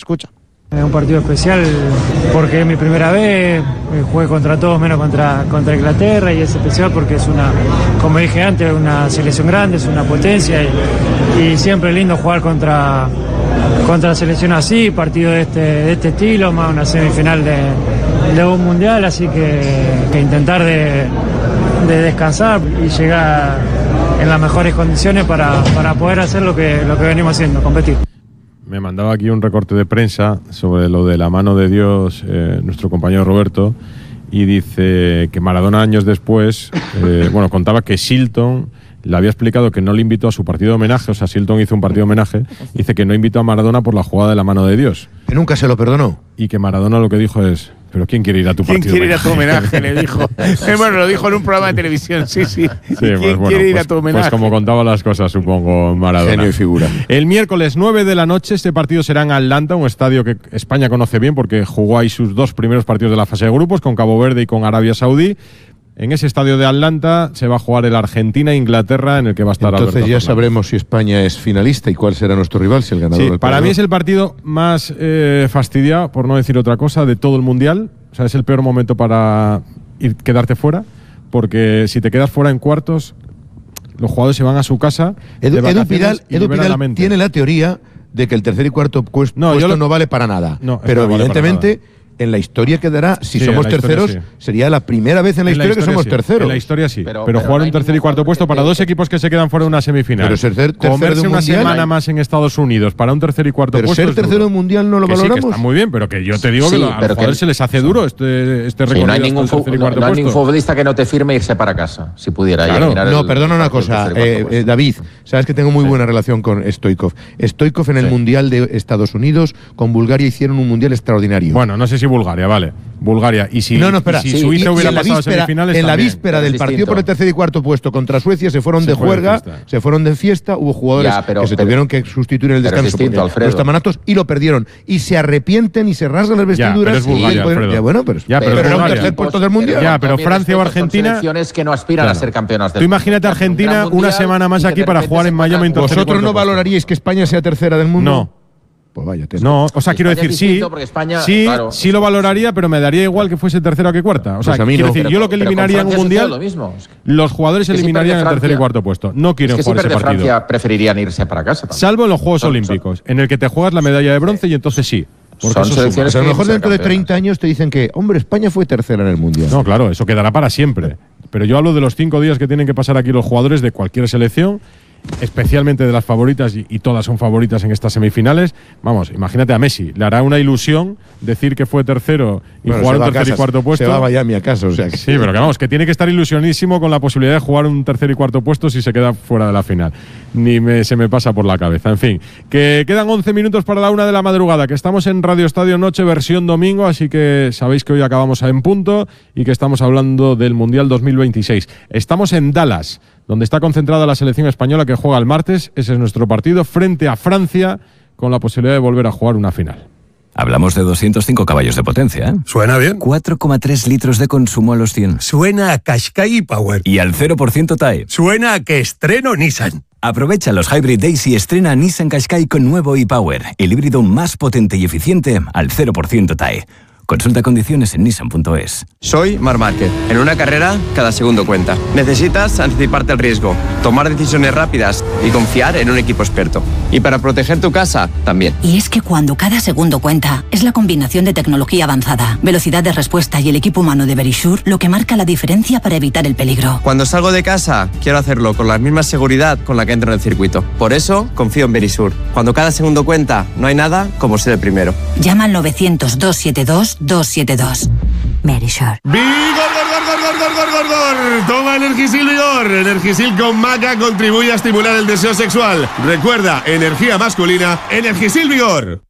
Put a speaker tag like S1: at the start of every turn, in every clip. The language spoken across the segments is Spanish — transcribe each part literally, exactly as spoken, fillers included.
S1: escucha.
S2: Es un partido especial porque es mi primera vez, jugué contra todos menos contra, contra Inglaterra, y es especial porque es una, como dije antes, una selección grande, es una potencia, y, y siempre es lindo jugar contra, contra selección así, partido de este, de este estilo, más una semifinal de, de un mundial, así que, que intentar de, de descansar y llegar en las mejores condiciones para, para poder hacer lo que, lo que venimos haciendo, competir.
S3: Me mandaba aquí un recorte de prensa sobre lo de la mano de Dios, eh, nuestro compañero Roberto, y dice que Maradona años después, eh, bueno, contaba que Shilton le había explicado que no le invitó a su partido de homenaje, o sea, Shilton hizo un partido de homenaje, dice que no invitó a Maradona por la jugada de la mano de Dios.
S1: Que nunca se lo perdonó.
S3: Y que Maradona lo que dijo es, ¿pero quién quiere ir a tu partido?
S4: ¿Quién quiere ir a tu homenaje? Le dijo. Bueno, lo dijo en un programa de televisión, sí, sí.
S3: Sí,
S4: ¿Quién
S3: pues, bueno,
S4: quiere ir
S3: pues,
S4: a tu homenaje?
S3: Pues como contaba las cosas, supongo, Maradona.
S1: Genio y figura.
S3: El miércoles nueve de la noche este partido será en Atlanta, un estadio que España conoce bien porque jugó ahí sus dos primeros partidos de la fase de grupos con Cabo Verde y con Arabia Saudí. En ese estadio de Atlanta se va a jugar el Argentina-Inglaterra, en el que va a estar
S1: Entonces
S3: Alberto
S1: ya
S3: Fernández.
S1: Sabremos si España es finalista y cuál será nuestro rival, si el ganador
S3: Sí,
S1: del
S3: para
S1: partido.
S3: mí es el partido más eh, fastidiado, por no decir otra cosa, de todo el Mundial. O sea, es el peor momento para ir, quedarte fuera, porque si te quedas fuera en cuartos, los jugadores se van a su casa.
S1: Edu,
S3: de
S1: Edu
S3: vacaciones
S1: Pidal,
S3: y
S1: Edu
S3: liberan
S1: Pidal
S3: la mente.
S1: tiene la teoría de que el tercer y cuarto puesto
S3: No,
S1: no,
S3: yo lo-
S1: no vale para nada.
S3: No, es
S1: pero
S3: que no vale para
S1: evidentemente
S3: nada.
S1: en la historia quedará, si
S3: Sí,
S1: somos
S3: en la historia
S1: terceros,
S3: sí.
S1: sería la primera vez en la,
S3: En la
S1: historia, que somos
S3: sí.
S1: terceros.
S3: En la historia sí, pero,
S5: Pero- pero
S3: jugar
S5: no
S3: un
S5: hay
S3: tercer y
S5: ningún
S3: cuarto puesto para
S5: que-
S3: dos
S5: que-
S3: equipos que se quedan fuera de una semifinal.
S1: Pero ser ter- tercero
S3: Comerse
S1: de un
S3: una
S1: mundial-
S3: semana más en Estados Unidos para un tercer y cuarto
S1: Pero
S3: puesto
S1: ser
S3: es
S1: tercero
S3: duro.
S1: del mundial no lo
S3: Que sí, que
S1: valoramos.
S3: está muy bien, pero que yo te digo
S5: Sí,
S3: que lo- a
S5: pero
S3: los jugadores
S5: que-
S3: se les hace duro este, este
S5: Sí,
S3: recorrido
S5: no hay
S3: hasta
S5: ningún,
S3: el
S5: fu-
S3: tercer y
S5: no,
S3: cuarto
S5: no hay
S3: puesto.
S5: ningún futbolista que no te firme irse para casa, si pudiera
S3: Claro.
S5: ir a mirar
S1: No,
S5: el-
S1: perdona una
S5: el partido
S1: cosa,
S5: del tercer y
S1: eh,
S5: cuarto
S1: eh,
S5: puesto.
S1: David, sabes que tengo muy buena relación con Stoichkov. Stoichkov en el
S3: Sí.
S1: Mundial de Estados Unidos con Bulgaria hicieron un Mundial extraordinario.
S3: Bueno, no sé si Bulgaria, vale. Bulgaria. Y si,
S1: no, no, espera.
S3: y si
S1: Sí,
S3: Suiza
S1: y- y
S3: hubiera
S1: en la
S3: pasado a
S1: víspera,
S3: semifinales
S1: en la
S3: también.
S1: víspera
S5: Pero
S1: del
S5: es
S1: partido
S5: distinto.
S1: por el tercer y cuarto puesto contra Suecia se fueron
S3: Se
S1: de
S3: fue de
S1: juerga,
S3: fiesta.
S1: se fueron de fiesta, hubo jugadores
S5: Ya, pero-
S1: que se
S5: pero-
S1: tuvieron que sustituir en el
S5: pero es
S1: descanso
S5: distinto,
S1: porque
S5: Alfredo.
S1: no estaban aptos y lo perdieron. Y se arrepienten y se rasgan las
S3: Ya,
S1: vestiduras.
S3: pero es Bulgaria,
S1: y pueden-
S3: Alfredo.
S1: ya, bueno, pero,
S3: Ya, pero
S1: pero
S3: es
S1: era un
S3: Bulgaria.
S1: tercer puesto del Mundial.
S3: Ya, pero
S5: con mi
S3: Francia o
S5: respeto, son
S3: Argentina-
S5: selecciones que no aspiran
S3: Claro.
S5: a ser campeonas del
S3: Tú imagínate a
S5: mundo. Un gran
S3: Argentina una
S5: mundial
S3: semana más
S5: y que
S3: aquí
S5: de
S3: para
S5: repente
S3: jugar
S5: se
S3: en Miami en
S5: encuentran-
S3: tercer y
S1: ¿Vosotros
S3: cuarto
S1: no
S3: puesto.
S1: valoraríais que España sea tercera del mundo?
S3: No.
S1: Pues vaya, te-
S3: No, o sea, quiero
S5: España
S3: decir,
S5: es
S3: sí,
S5: distinto porque España,
S3: sí,
S5: claro.
S3: sí lo valoraría, pero me daría igual que fuese tercera que cuarta. O sea,
S1: Pues a mí
S3: quiero
S1: no.
S3: decir,
S5: Pero-
S3: yo lo que
S5: pero con
S3: eliminaría en un
S5: Francia sucede
S3: mundial,
S5: lo mismo. Es que-
S3: los jugadores
S5: es que si
S3: eliminarían
S5: pierde
S3: en tercer y
S5: Francia-
S3: cuarto puesto. No quieren
S5: es que si
S3: jugar ese
S5: pierde
S3: partido.
S5: Francia preferirían irse para casa también.
S3: Salvo en los Juegos
S5: Son-
S3: Olímpicos, en el que te juegas la medalla de bronce y entonces sí. Porque
S5: Son
S3: eso suma.
S5: selecciones
S1: Pues a lo
S5: que
S1: mejor
S5: ser
S1: dentro de
S5: campeonas.
S1: treinta años te dicen que, hombre, España fue tercera en el Mundial.
S3: No, claro, eso quedará para siempre. Pero yo hablo de los cinco días que tienen que pasar aquí los jugadores de cualquier selección, especialmente de las favoritas, y, y todas son favoritas en estas semifinales. Vamos, imagínate a Messi, le hará una ilusión decir que fue tercero y
S1: Bueno,
S3: jugar
S1: se
S3: un
S1: va a
S3: tercer y
S1: casa,
S3: cuarto puesto.
S1: Se va a Miami acaso, o sea que-
S3: Sí, pero que vamos, que tiene que estar ilusionísimo con la posibilidad de jugar un tercer y cuarto puesto si se queda fuera de la final. Ni me, se me pasa por la cabeza. En fin, que quedan once minutos para la una de la madrugada, que estamos en Radio Estadio Noche, versión domingo, así que sabéis que hoy acabamos en punto y que estamos hablando del Mundial dos mil veintiséis. Estamos en Dallas, donde está concentrada la selección española que juega el martes. Ese es nuestro partido frente a Francia, con la posibilidad de volver a jugar una final.
S6: Hablamos de doscientos cinco caballos de potencia, ¿eh?
S7: Suena bien.
S6: cuatro coma tres litros de consumo a los cien.
S7: Suena a Qashqai Power.
S6: Y al cero por ciento T A E.
S7: Suena a que estreno Nissan.
S6: Aprovecha los Hybrid Days y estrena Nissan Qashqai con nuevo e-Power, el híbrido más potente y eficiente al cero por ciento T A E. Consulta condiciones en nissan punto es.
S8: Soy Marc Márquez. En una carrera, cada segundo cuenta. Necesitas anticiparte al riesgo, tomar decisiones rápidas y confiar en un equipo experto. Y para proteger tu casa, también.
S9: Y es que cuando cada segundo cuenta, es la combinación de tecnología avanzada, velocidad de respuesta y el equipo humano de Verisure lo que marca la diferencia para evitar el peligro.
S8: Cuando salgo de casa, quiero hacerlo con la misma seguridad con la que entro en el circuito. Por eso, confío en Verisure. Cuando cada segundo cuenta, no hay nada como ser el primero.
S9: Llama al novecientos, doscientos setenta y dos, doscientos setenta y dos. Verisure.
S4: ¡Vigor, gor, gor, gor, gor, gor, gor, gor! Toma Energisil Vigor. Energisil con maca contribuye a estimular el deseo sexual. Recuerda, energía masculina, Energisil Vigor.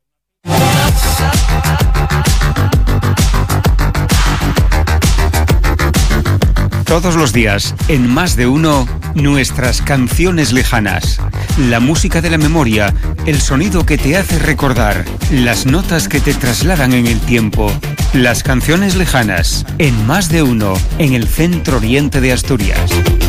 S10: Todos los días, en Más de Uno, nuestras canciones lejanas. La música de la memoria, el sonido que te hace recordar, las notas que te trasladan en el tiempo. Las canciones lejanas, en Más de Uno, en el centro oriente de Asturias.